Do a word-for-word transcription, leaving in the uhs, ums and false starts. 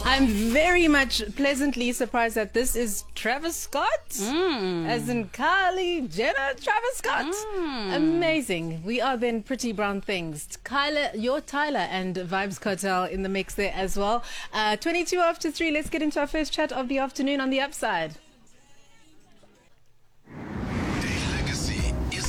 I'm very much pleasantly surprised that this is Travis Scott, Mm. as in Kylie Jenner, Travis Scott. Mm. Amazing. We are then Pretty Brown Things. Kyla, your Tyler and Vibes Cartel in the mix there as well. Uh, twenty-two after three. Let's get into our first chat of the afternoon on the upside.